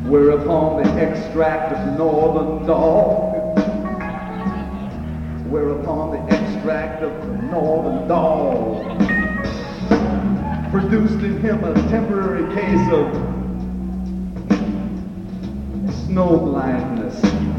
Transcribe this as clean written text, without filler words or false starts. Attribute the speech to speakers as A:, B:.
A: Whereupon the extract of northern dog, whereupon the extract of the northern dog produced in him a temporary case of snow blindness.